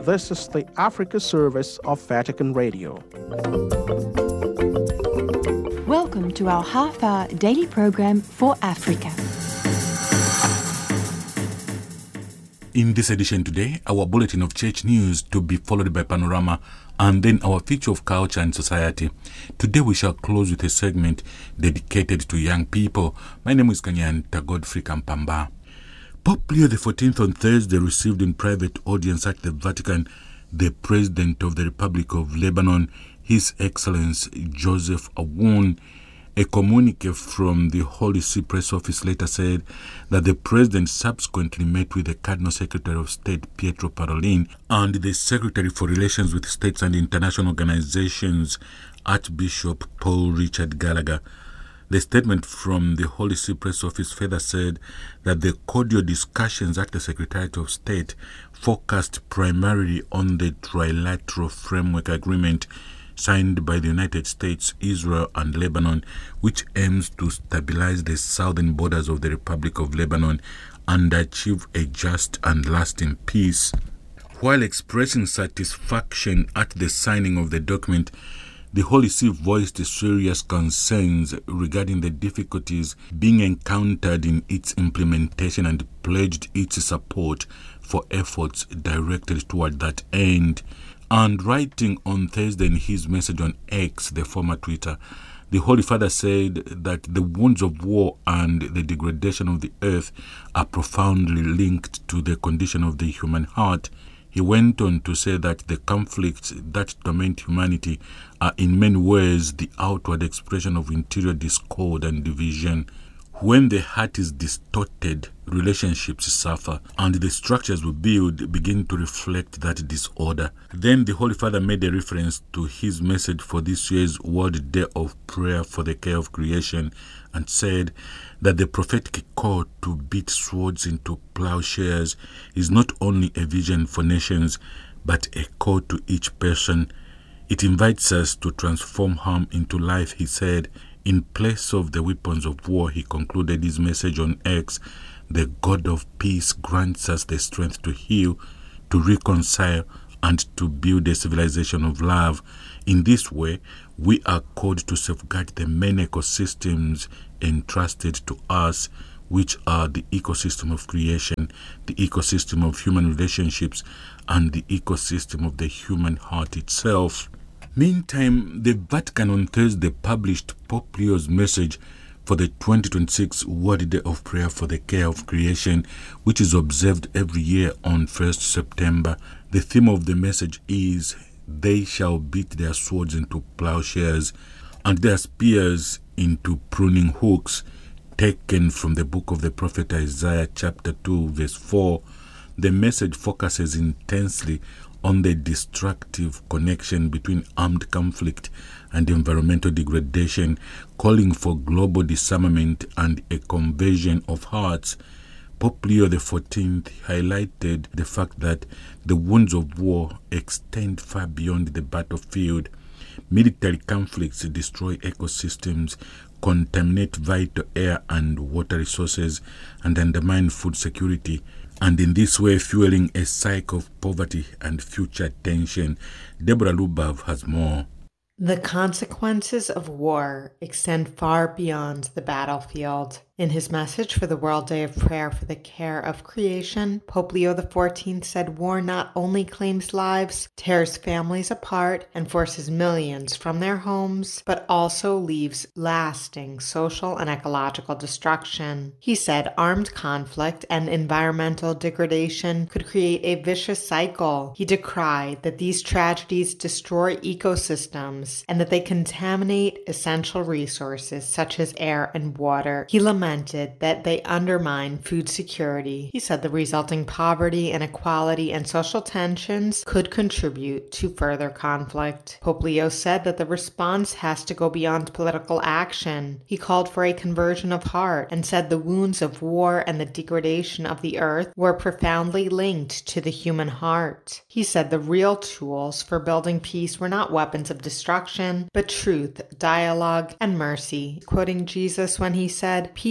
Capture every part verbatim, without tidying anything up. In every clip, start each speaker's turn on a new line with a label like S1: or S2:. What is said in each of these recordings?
S1: This is the Africa service of Vatican Radio.
S2: Welcome to our half-hour daily program for Africa.
S3: In this edition today, our bulletin of church news to be followed by Panorama and then our feature of culture and society. Today we shall close with a segment dedicated to young people. My name is Kanyanta Godfrey Kampamba. Pope Leo the fourteenth on Thursday received in private audience at the Vatican the President of the Republic of Lebanon, His Excellency Joseph Aoun. A communique from the Holy See Press Office later said that the President subsequently met with the Cardinal Secretary of State Pietro Parolin and the Secretary for Relations with States and International Organizations, Archbishop Paul Richard Gallagher. The statement from the Holy See Press Office further said that the cordial discussions at the Secretariat of State focused primarily on the trilateral framework agreement signed by the United States, Israel and Lebanon, which aims to stabilize the southern borders of the Republic of Lebanon and achieve a just and lasting peace. While expressing satisfaction at the signing of the document, the Holy See voiced serious concerns regarding the difficulties being encountered in its implementation and pledged its support for efforts directed toward that end. And writing on Thursday in his message on X, the former Twitter, the Holy Father said that the wounds of war and the degradation of the earth are profoundly linked to the condition of the human heart. He went on to say that the conflicts that torment humanity are in many ways the outward expression of interior discord and division. When the heart is distorted, relationships suffer, and the structures we build begin to reflect that disorder. Then the Holy Father made a reference to his message for this year's World Day of Prayer for the Care of Creation and said that the prophetic call to beat swords into plowshares is not only a vision for nations, but a call to each person. It invites us to transform harm into life, he said. In place of the weapons of war, he concluded his message on X, the God of peace grants us the strength to heal, to reconcile, and to build a civilization of love. In this way, we are called to safeguard the many ecosystems entrusted to us, which are the ecosystem of creation, the ecosystem of human relationships, and the ecosystem of the human heart itself. Meantime, the Vatican on Thursday published Pope Leo's message for the twenty twenty-six World Day of Prayer for the Care of Creation, which is observed every year on first September. The theme of the message is, "They shall beat their swords into plowshares and their spears into pruning hooks," taken from the book of the prophet Isaiah chapter two verse four. The message focuses intensely on the destructive connection between armed conflict and environmental degradation, calling for global disarmament and a conversion of hearts. Pope Leo the fourteenth highlighted the fact that the wounds of war extend far beyond the battlefield. Military conflicts destroy ecosystems, contaminate vital air and water resources, and undermine food security, and in this way fueling a cycle of poverty and future tension. Deborah Lubav has more.
S4: The consequences of war extend far beyond the battlefield. In his message for the World Day of Prayer for the Care of Creation, Pope Leo the fourteenth said war not only claims lives, tears families apart, and forces millions from their homes, but also leaves lasting social and ecological destruction. He said armed conflict and environmental degradation could create a vicious cycle. He decried that these tragedies destroy ecosystems and that they contaminate essential resources such as air and water. He lamented that they undermine food security. He said the resulting poverty, inequality, and social tensions could contribute to further conflict. Pope Leo said that the response has to go beyond political action. He called for a conversion of heart and said the wounds of war and the degradation of the earth were profoundly linked to the human heart. He said the real tools for building peace were not weapons of destruction, but truth, dialogue, and mercy. Quoting Jesus when he said, "Peace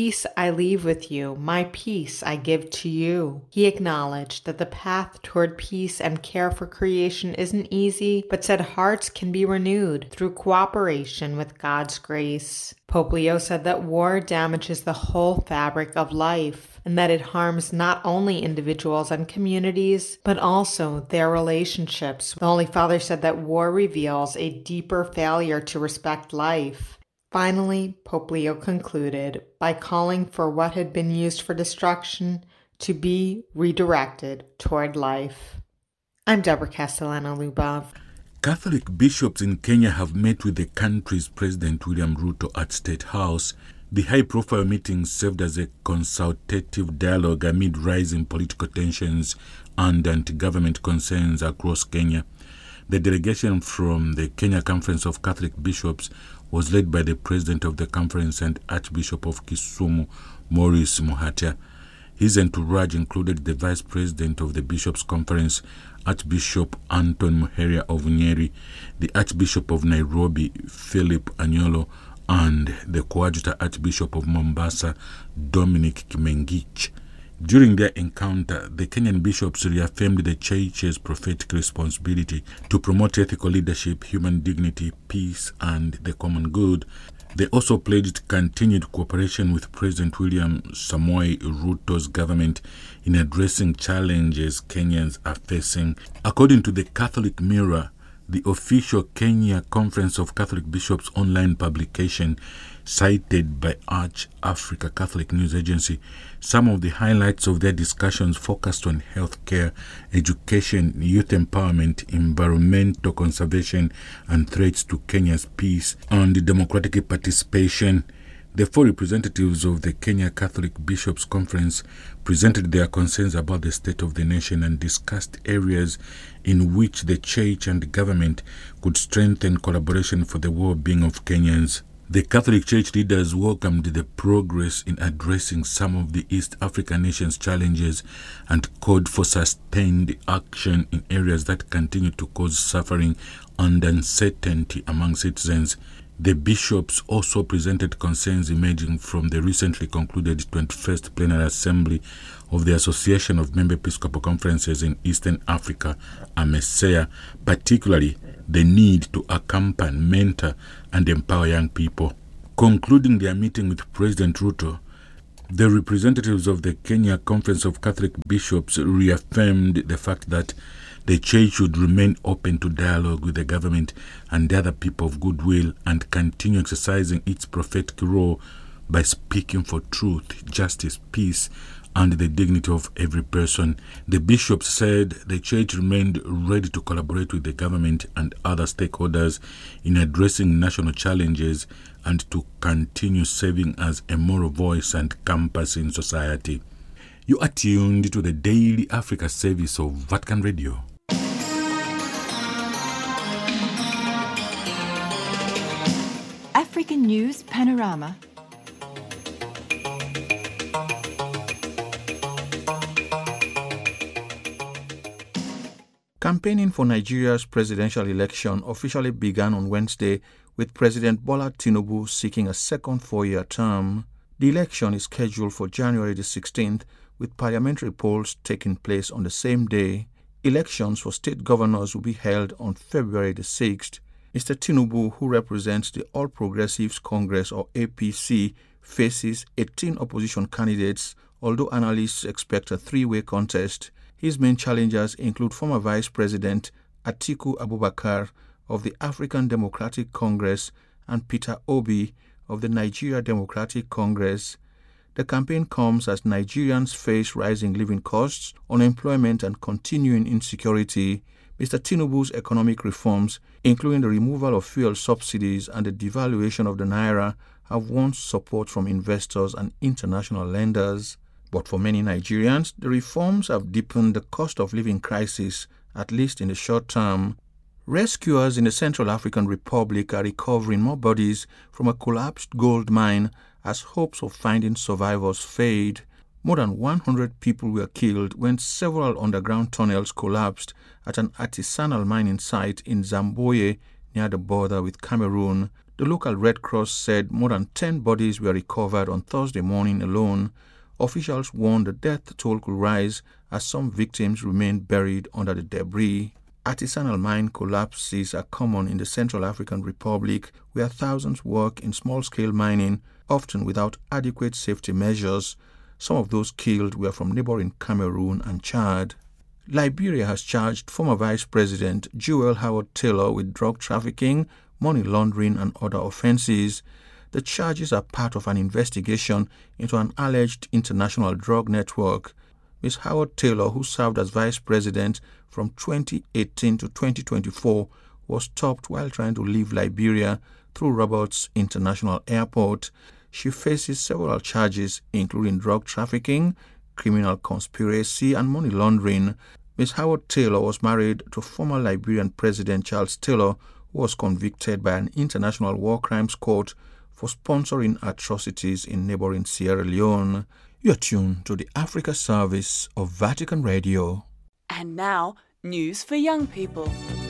S4: peace I leave with you, my peace I give to you. He acknowledged that the path toward peace and care for creation isn't easy, but said hearts can be renewed through cooperation with God's grace. Pope Leo said that war damages the whole fabric of life, and that it harms not only individuals and communities, but also their relationships. The Holy Father said that war reveals a deeper failure to respect life. Finally, Pope Leo concluded by calling for what had been used for destruction to be redirected toward life. I'm Deborah Castellano-Lubov.
S3: Catholic bishops in Kenya have met with the country's President William Ruto at State House. The high-profile meeting served as a consultative dialogue amid rising political tensions and anti-government concerns across Kenya. The delegation from the Kenya Conference of Catholic Bishops was led by the president of the conference and Archbishop of Kisumu, Maurice Muhatia. His entourage included the vice president of the Bishops' Conference, Archbishop Anton Muheria of Nyeri, the Archbishop of Nairobi, Philip Anyolo, and the coadjutor Archbishop of Mombasa, Dominic Kimengich. During their encounter, the Kenyan bishops reaffirmed the Church's prophetic responsibility to promote ethical leadership, human dignity, peace, and the common good. They also pledged continued cooperation with President William Samoei Ruto's government in addressing challenges Kenyans are facing. According to the Catholic Mirror, the official Kenya Conference of Catholic Bishops online publication, cited by Arch Africa Catholic News Agency, some of the highlights of their discussions focused on healthcare, education, youth empowerment, environmental conservation, and threats to Kenya's peace and democratic participation. The four representatives of the Kenya Catholic Bishops' Conference presented their concerns about the state of the nation and discussed areas in which the Church and the government could strengthen collaboration for the well-being of Kenyans. The Catholic Church leaders welcomed the progress in addressing some of the East African nations' challenges and called for sustained action in areas that continue to cause suffering and uncertainty among citizens. The bishops also presented concerns emerging from the recently concluded twenty-first Plenary Assembly of the Association of Member Episcopal Conferences in Eastern Africa, AMESEA, particularly the need to accompany, mentor, and empower young people. Concluding their meeting with President Ruto, the representatives of the Kenya Conference of Catholic Bishops reaffirmed the fact that the Church should remain open to dialogue with the government and other people of goodwill and continue exercising its prophetic role by speaking for truth, justice, peace, and the dignity of every person. The bishops said the Church remained ready to collaborate with the government and other stakeholders in addressing national challenges and to continue serving as a moral voice and compass in society. You are tuned to the Daily Africa service of Vatican Radio.
S2: African News Panorama.
S1: Campaigning for Nigeria's presidential election officially began on Wednesday, with President Bola Tinubu seeking a second four-year term. The election is scheduled for January the sixteenth, with parliamentary polls taking place on the same day. Elections for state governors will be held on February the sixth. Mister Tinubu, who represents the All Progressives Congress or A P C, faces eighteen opposition candidates, although analysts expect a three-way contest. His main challengers include former Vice President Atiku Abubakar of the African Democratic Congress and Peter Obi of the Nigeria Democratic Congress. The campaign comes as Nigerians face rising living costs, unemployment, and continuing insecurity. Mister Tinubu's economic reforms, including the removal of fuel subsidies and the devaluation of the naira, have won support from investors and international lenders. But for many Nigerians, the reforms have deepened the cost of living crisis, at least in the short term. Rescuers in the Central African Republic are recovering more bodies from a collapsed gold mine as hopes of finding survivors fade. More than one hundred people were killed when several underground tunnels collapsed at an artisanal mining site in Zamboye near the border with Cameroon. The local Red Cross said more than ten bodies were recovered on Thursday morning alone. Officials warned the death toll could rise as some victims remained buried under the debris. Artisanal mine collapses are common in the Central African Republic, where thousands work in small-scale mining, often without adequate safety measures. Some of those killed were from neighboring Cameroon and Chad. Liberia has charged former Vice President Jewel Howard Taylor with drug trafficking, money laundering, and other offenses. The charges are part of an investigation into an alleged international drug network. Miz Howard Taylor, who served as Vice President from twenty eighteen to twenty twenty-four, was stopped while trying to leave Liberia through Roberts International Airport. She faces several charges, including drug trafficking, criminal conspiracy, and money laundering. Miz Howard Taylor was married to former Liberian President Charles Taylor, who was convicted by an international war crimes court for sponsoring atrocities in neighboring Sierra Leone. You're tuned to the Africa service of Vatican Radio.
S5: And now, news for young people.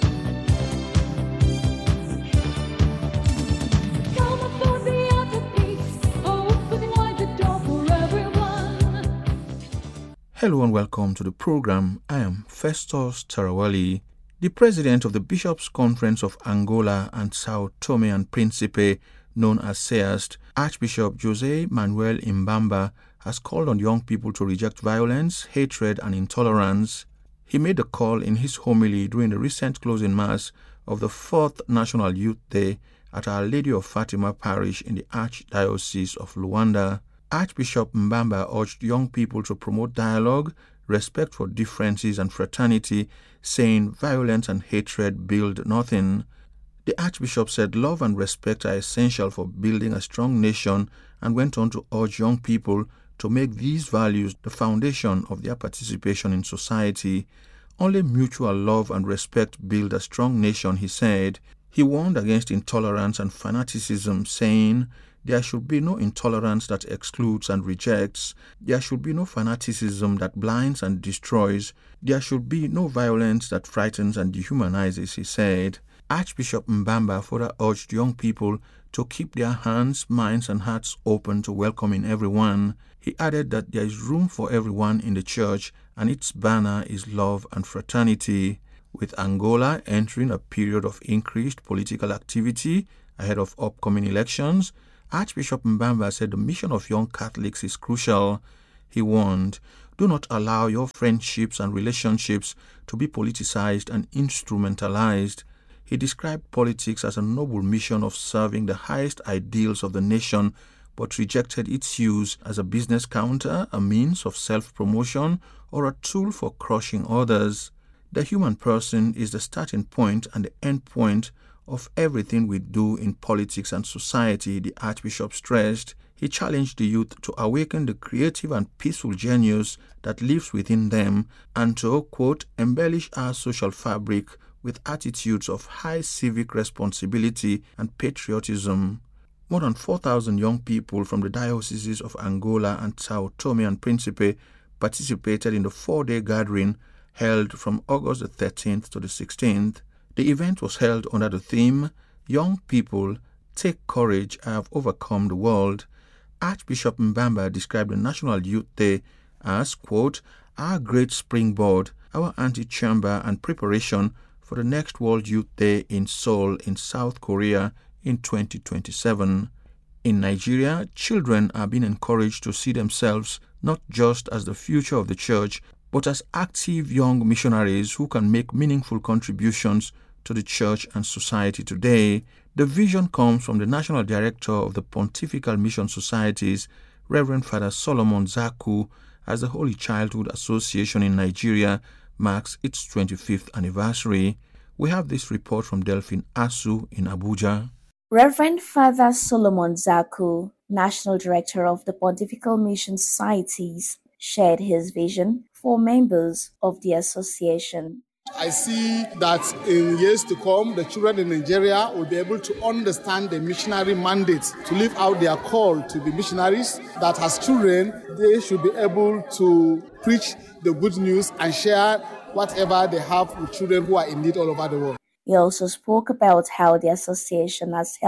S1: Hello and welcome to the program. I am Festus Tarawali. The president of the Bishops' Conference of Angola and Sao Tome and Principe, known as SEAST, Archbishop Jose Manuel Mbamba, has called on young people to reject violence, hatred, and intolerance. He made the call in his homily during the recent closing mass of the fourth National Youth Day at Our Lady of Fatima Parish in the Archdiocese of Luanda. Archbishop Mbamba urged young people to promote dialogue, respect for differences, and fraternity, saying violence and hatred build nothing. The Archbishop said love and respect are essential for building a strong nation and went on to urge young people to make these values the foundation of their participation in society. Only mutual love and respect build a strong nation, he said. He warned against intolerance and fanaticism, saying, there should be no intolerance that excludes and rejects. There should be no fanaticism that blinds and destroys. There should be no violence that frightens and dehumanizes, he said. Archbishop Mbamba further urged young people to keep their hands, minds, and hearts open to welcoming everyone. He added that there is room for everyone in the church, and its banner is love and fraternity. With Angola entering a period of increased political activity ahead of upcoming elections, Archbishop Mbamba said the mission of young Catholics is crucial. He warned, do not allow your friendships and relationships to be politicized and instrumentalized. He described politics as a noble mission of serving the highest ideals of the nation, but rejected its use as a business counter, a means of self-promotion, or a tool for crushing others. The human person is the starting point and the end point of everything we do in politics and society, the Archbishop stressed. He challenged the youth to awaken the creative and peaceful genius that lives within them and to, quote, embellish our social fabric with attitudes of high civic responsibility and patriotism. More than four thousand young people from the dioceses of Angola and Sao Tome and Principe participated in the four-day gathering held from August the thirteenth to the sixteenth. The event was held under the theme, Young People, Take Courage, I Have Overcome the World. Archbishop Mbamba described the National Youth Day as, quote, our great springboard, our antechamber and preparation for the next World Youth Day in Seoul in South Korea in twenty twenty-seven. In Nigeria, children are being encouraged to see themselves not just as the future of the church, but as active young missionaries who can make meaningful contributions to the church and society today. The vision comes from the National Director of the Pontifical Mission Societies, Reverend Father Solomon Zaku, as the Holy Childhood Association in Nigeria marks its twenty-fifth anniversary. We have this report from Delphine Asu in Abuja.
S6: Reverend Father Solomon Zaku, National Director of the Pontifical Mission Societies, shared his vision for members of the association.
S7: I see that in years to come, the children in Nigeria will be able to understand the missionary mandate to live out their call to be missionaries, that as children, they should be able to preach the good news and share whatever they have with children who are in need all over the world.
S6: He also spoke about how the association has helped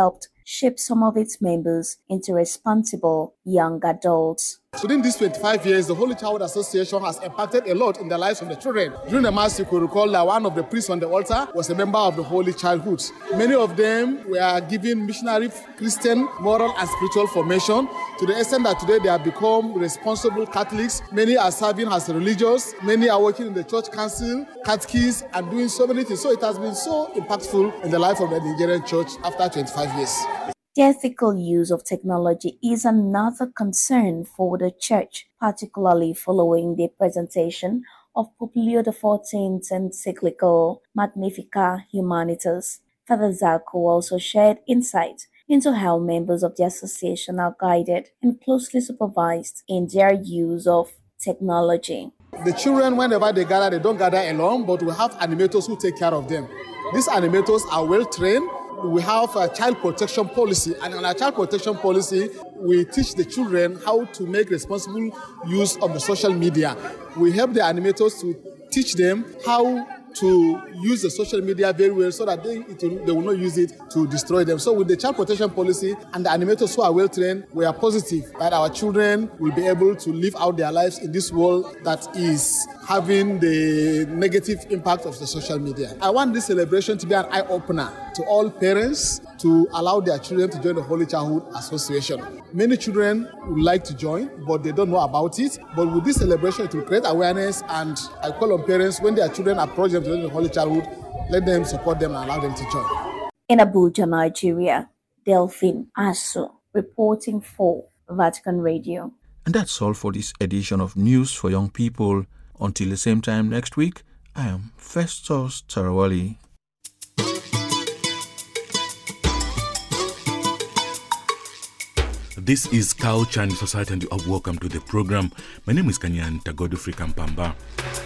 S6: shaped some of its members into responsible young adults.
S7: Within these twenty-five years, the Holy Child Association has impacted a lot in the lives of the children. During the Mass, you could recall that one of the priests on the altar was a member of the Holy Childhood. Many of them were given missionary, Christian, moral, and spiritual formation to the extent that today they have become responsible Catholics. Many are serving as religious. Many are working in the church council, catechists, and doing so many things. So it has been so impactful in the life of the Nigerian church after twenty-five years.
S6: The ethical use of technology is another concern for the Church, particularly following the presentation of Pope Leo the fourteenth's encyclical Magnificat Humanitas. Father Zako also shared insight into how members of the association are guided and closely supervised in their use of technology.
S7: The children, whenever they gather, they don't gather alone, but we have animators who take care of them. These animators are well trained. We have a child protection policy, and in our child protection policy, we teach the children how to make responsible use of the social media. We help the animators to teach them how to use the social media very well so that they, it will, they will not use it to destroy them. So with the child protection policy and the animators who are well trained, we are positive that our children will be able to live out their lives in this world that is having the negative impact of the social media. I want this celebration to be an eye-opener to all parents to allow their children to join the Holy Childhood Association. Many children would like to join, but they don't know about it. But with this celebration, it will create awareness, and I call on parents, when their children approach them to join the Holy Childhood, let them support them and allow them to join.
S6: In Abuja, Nigeria, Delphine Asu, reporting for Vatican Radio.
S1: And that's all for this edition of News for Young People. Until the same time next week, I am Festus Tarawali.
S3: This is Culture and Society, and you are welcome to the program. My name is Kanyanta Godfrey Kampamba.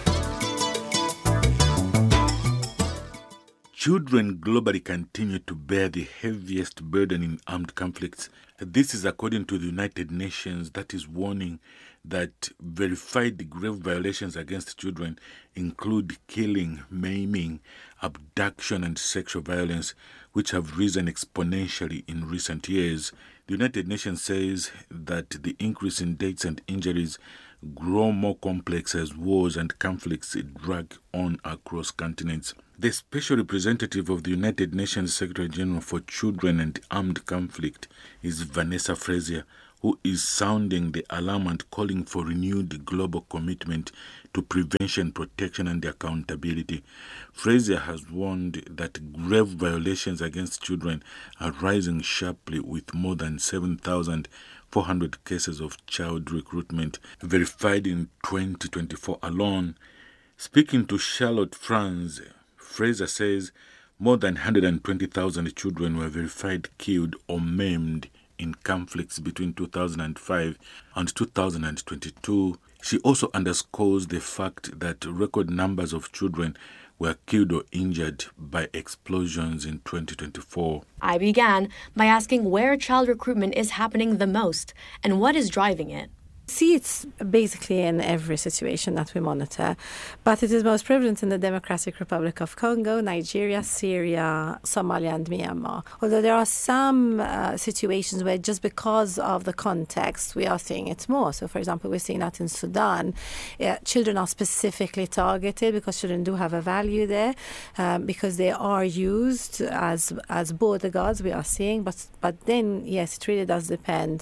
S3: Children globally continue to bear the heaviest burden in armed conflicts. This is according to the United Nations, that is warning that verified grave violations against children include killing, maiming, abduction, and sexual violence, which have risen exponentially in recent years. The United Nations says that the increase in deaths and injuries grow more complex as wars and conflicts drag on across continents. The Special Representative of the United Nations Secretary General for Children and Armed Conflict is Vanessa Frazier, who is sounding the alarm and calling for renewed global commitment to prevention, protection, and accountability. Frazier has warned that grave violations against children are rising sharply, with more than seven thousand four hundred cases of child recruitment verified in twenty twenty-four alone. Speaking to Charlotte France, Frazier says more than one hundred twenty thousand children were verified killed or maimed in conflicts between two thousand five and two thousand twenty-two. She also underscores the fact that record numbers of children were killed or injured by explosions in twenty twenty-four.
S8: I began by asking where child recruitment is happening the most and what is driving it.
S9: See, it's basically in every situation that we monitor, but it is most prevalent in the Democratic Republic of Congo, Nigeria, Syria, Somalia, and Myanmar. Although there are some uh, situations where just because of the context, we are seeing it more. So, for example, we're seeing that in Sudan. Uh, children are specifically targeted because children do have a value there, um, because they are used as as border guards, we are seeing. But, but then, yes, it really does depend.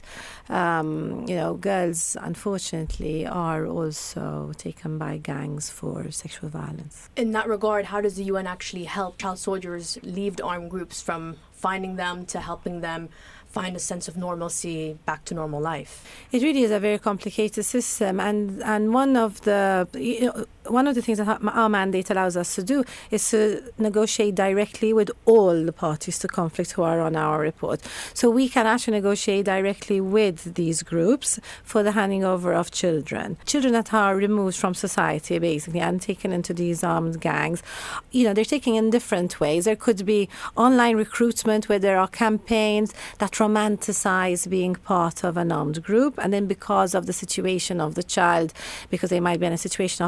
S9: Um, you know, girls, unfortunately, are also taken by gangs for sexual violence.
S8: In that regard, how does the U N actually help child soldiers leave the armed groups, from finding them to helping them find a sense of normalcy back to normal life?
S9: It really is a very complicated system, and and one of the you know, one of the things that our mandate allows us to do is to negotiate directly with all the parties to conflict who are on our report. So we can actually negotiate directly with these groups for the handing over of children. Children that are removed from society, basically, and taken into these armed gangs. You know, they're taken in different ways. There could be online recruitment where there are campaigns that romanticize being part of an armed group, and then because of the situation of the child, because they might be in a situation of poverty,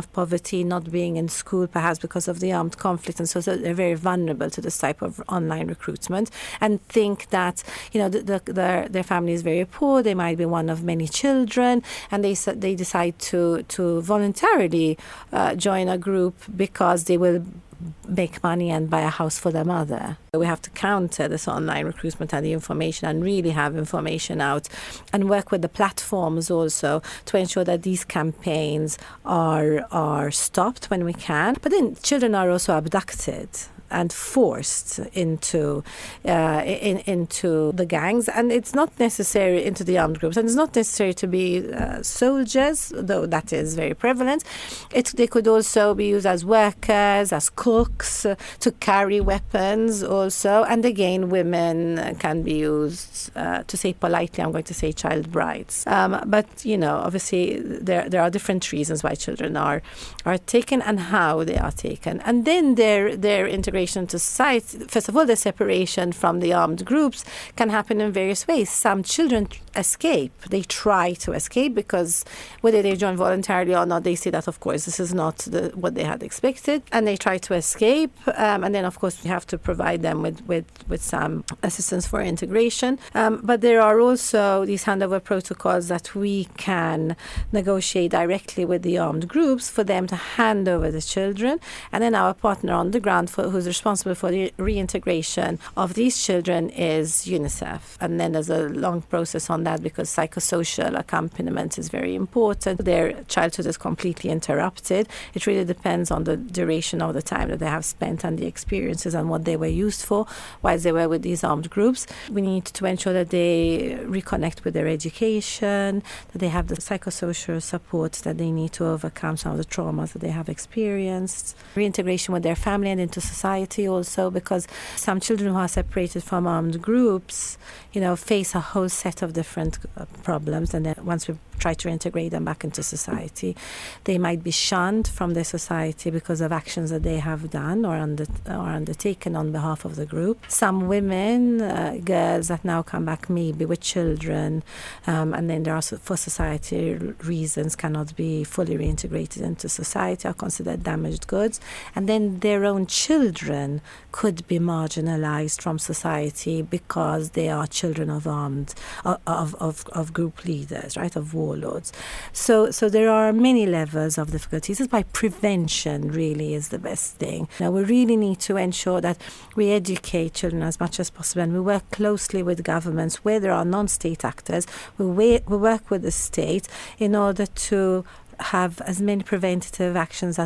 S9: thirteen not being in school, perhaps because of the armed conflict, and so, so they're very vulnerable to this type of online recruitment, and think that, you know, the, the, their their family is very poor. They might be one of many children, and they they decide to to voluntarily uh, join a group because they will make money and buy a house for their mother. We have to counter this online recruitment and the information, and really have information out and work with the platforms also to ensure that these campaigns are are stopped when we can. But then children are also abducted and forced into uh, in, into the gangs, and it's not necessary into the armed groups, and it's not necessary to be uh, soldiers, though that is very prevalent. It, they could also be used as workers, as cooks, uh, to carry weapons also, and again, women can be used, uh, to say politely, I'm going to say child brides. Um, but, you know, obviously there there are different reasons why children are are taken and how they are taken, and then their their integration to society. First of all, the separation from the armed groups can happen in various ways. Some children escape. They try to escape because whether they join voluntarily or not, they see that, of course, this is not the, what they had expected, and they try to escape. Um, and then, of course, we have to provide them with, with, with some assistance for integration. Um, but there are also these handover protocols that we can negotiate directly with the armed groups for them to hand over the children. And then our partner on the ground for, who's responsible for the reintegration of these children is UNICEF. And then there's a long process on that because psychosocial accompaniment is very important. Their childhood is completely interrupted. It really depends on the duration of the time that they have spent and the experiences and what they were used for while they were with these armed groups. We need to ensure that they reconnect with their education, that they have the psychosocial support that they need to overcome some of the traumas that they have experienced. Reintegration with their family and into society also, because some children who are separated from armed groups, you know, face a whole set of different uh, problems, and then once we try to integrate them back into society, they might be shunned from their society because of actions that they have done or, under, or undertaken on behalf of the group. Some women, uh, girls that now come back maybe with children, um, and then there are, for society reasons, cannot be fully reintegrated into society, are considered damaged goods, and then their own children could be marginalized from society because they are children of armed, of, of, of group leaders, right, of warlords. So so there are many levels of difficulties. It's by prevention really is the best thing. Now we really need to ensure that we educate children as much as possible, and we work closely with governments where there are non-state actors. We, we work with the state in order to have as many preventative actions as